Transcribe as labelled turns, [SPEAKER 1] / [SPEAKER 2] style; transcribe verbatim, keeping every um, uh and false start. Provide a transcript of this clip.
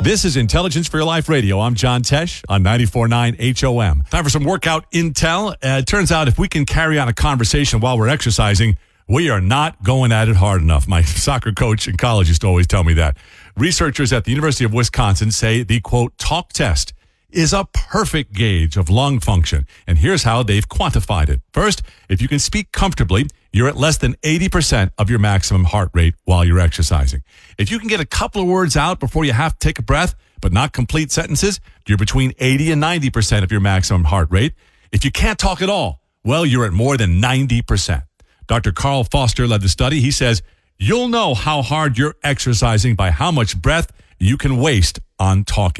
[SPEAKER 1] This is Intelligence for Your Life Radio. I'm John Tesh on ninety-four point nine H O M. Time for some workout intel. Uh, it turns out if we can carry on a conversation while we're exercising, we are not going at it hard enough. My soccer coach in college used to always tell me that. Researchers at the University of Wisconsin say the, quote, talk test is a perfect gauge of lung function. And here's how they've quantified it. First, if you can speak comfortably, you're at less than eighty percent of your maximum heart rate while you're exercising. If you can get a couple of words out before you have to take a breath, but not complete sentences, you're between eighty and ninety percent of your maximum heart rate. If you can't talk at all, well, you're at more than ninety percent. Doctor Carl Foster led the study. He says, you'll know how hard you're exercising by how much breath you can waste on talking.